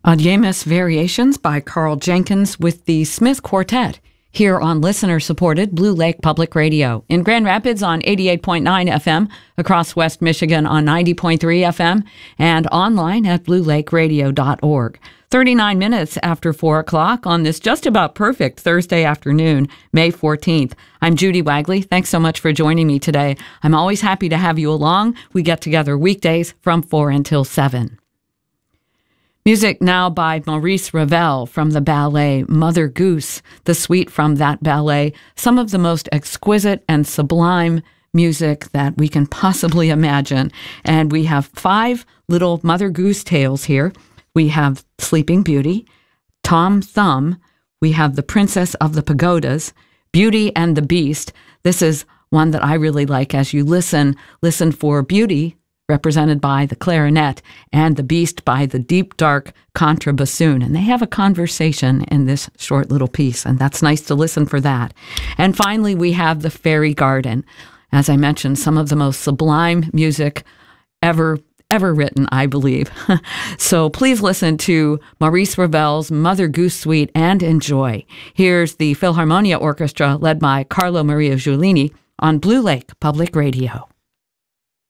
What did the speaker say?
Adiemus Variations by Carl Jenkins with the Smith Quartet here on listener-supported Blue Lake Public Radio in Grand Rapids on 88.9 FM, across West Michigan on 90.3 FM, and online at bluelakeradio.org. 39 minutes after 4 o'clock on this just about perfect Thursday afternoon, May 14th. I'm Judy Wagley. Thanks so much for joining me today. I'm always happy to have you along. We get together weekdays from 4 until 7. Music now by Maurice Ravel from the ballet Mother Goose, the suite from that ballet, some of the most exquisite and sublime music that we can possibly imagine. And we have 5 little Mother Goose tales here. We have Sleeping Beauty, Tom Thumb, we have The Princess of the Pagodas, Beauty and the Beast. This is one that I really like. As you listen for Beauty, represented by the clarinet, and the Beast by the deep, dark contrabassoon. And they have a conversation in this short little piece, and that's nice to listen for that. And finally, we have The Fairy Garden. As I mentioned, some of the most sublime music ever written, I believe. So please listen to Maurice Ravel's Mother Goose Suite and enjoy. Here's the Philharmonia Orchestra led by Carlo Maria Giulini on Blue Lake Public Radio.